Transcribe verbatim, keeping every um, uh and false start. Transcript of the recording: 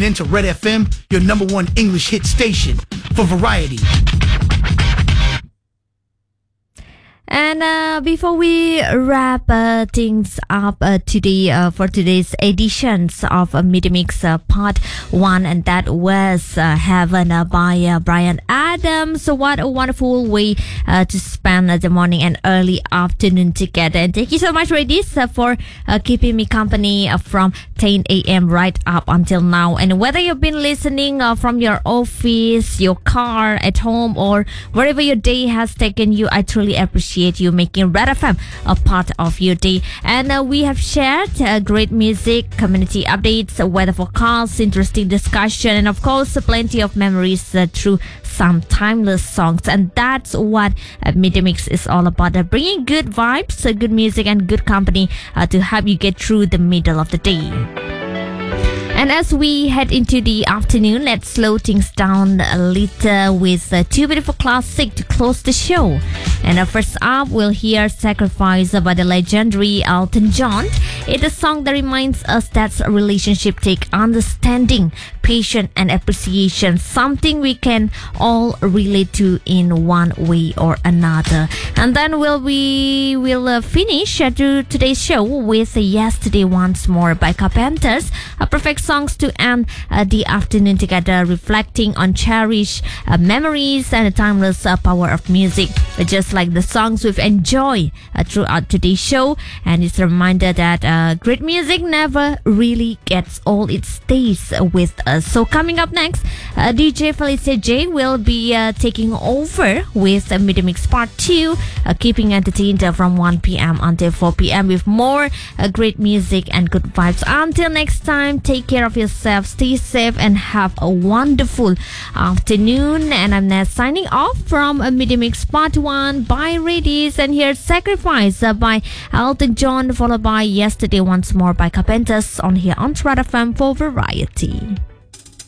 into Red F M, your number one English hit station for variety. And uh, before we wrap uh, things up uh, today uh, for today's editions of uh, Media Mix uh, Part one, and that was uh, Heaven uh, by uh, Bryan Adams. So what a wonderful way uh, to spend uh, the morning and early afternoon together. And thank you so much, ladies, uh, for uh, keeping me company uh, from ten a.m. right up until now. And whether you've been listening uh, from your office, your car, at home, or wherever your day has taken you, I truly appreciate you making Red F M a part of your day. And uh, we have shared uh, great music, community updates, uh, weather forecasts, interesting discussion, and of course uh, plenty of memories uh, through some timeless songs. And that's what uh, Media Mix is all about, uh, bringing good vibes, uh, good music, and good company uh, to help you get through the middle of the day. And as we head into the afternoon, let's slow things down a little with uh, two beautiful classics to close the show. And uh, first up, we'll hear Sacrifice by the legendary Elton John. It's a song that reminds us that a relationship takes understanding, patience, and appreciation, something we can all relate to in one way or another. And then we'll, we will uh, finish uh, today's show with uh, Yesterday Once More by Carpenters, a perfect songs to end uh, the afternoon together, reflecting on cherished uh, memories and the timeless uh, power of music, uh, just like the songs we've enjoyed uh, throughout today's show. And it's a reminder that uh, great music never really gets old, it stays uh, with us. So coming up next, uh, D J Felicia J will be uh, taking over with uh, Media Mix Part two, uh, keeping entertained uh, from one p.m. until four p.m. with more uh, great music and good vibes. Until next time, take care of yourself, stay safe, and have a wonderful afternoon. And I'm Nat signing off from a Media Mix Part one. Bye, ladies. And here's Sacrifice uh, by Elton John, followed by Yesterday Once More by Carpenters on here on Red F M for variety.